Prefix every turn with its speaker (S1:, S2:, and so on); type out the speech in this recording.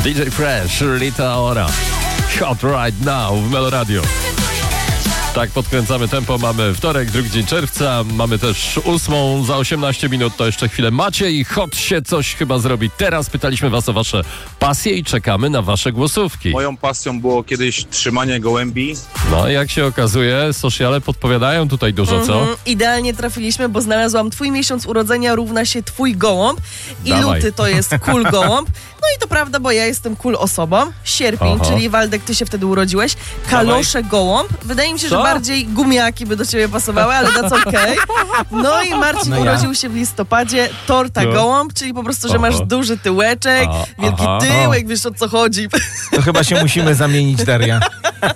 S1: DJ Fresh, Rita Ora. Hot right now w Melo Radio. Tak, podkręcamy tempo. Mamy wtorek, 2 dzień czerwca. Mamy też 8 za 18 minut. To jeszcze chwilę macie i hot się coś chyba zrobi. Teraz pytaliśmy was o wasze pasje i czekamy na wasze głosówki.
S2: Moją pasją było kiedyś trzymanie gołębi.
S1: No i jak się okazuje, sociale podpowiadają tutaj dużo, co?
S3: Idealnie trafiliśmy, bo znalazłam twój miesiąc urodzenia równa się twój gołąb. I
S1: Dawaj.
S3: luty to jest cool gołąb. No i to prawda, bo ja jestem cool osobą. Sierpień,
S1: Aha.
S3: czyli Waldek, ty się wtedy urodziłeś. Kalosze gołąb. Wydaje mi się, że
S1: Co?
S3: bardziej gumiaki by do ciebie pasowały, ale that's okay. No i Marcin urodził się w listopadzie. Torta
S1: No.
S3: gołąb, czyli po prostu, że masz
S1: Aha.
S3: duży tyłeczek, wielki
S1: Aha.
S3: tyłek, wiesz o co chodzi.
S4: To chyba się musimy zamienić, Daria.